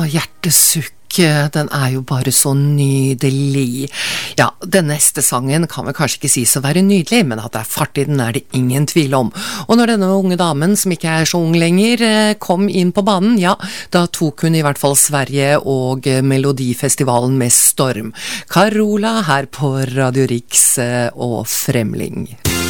hjertesukk, den jo bare så nydelig. Ja, den neste sangen kan vel kanskje ikke sies å være nydelig, men at det fart i den det ingen tvil om. Og når denne unge damen, som ikke så ung lenger, kom inn på banen, ja, da tok hun i hvert fall Sverige og Melodifestivalen med storm. Carola her på Radio Rix og Fremling.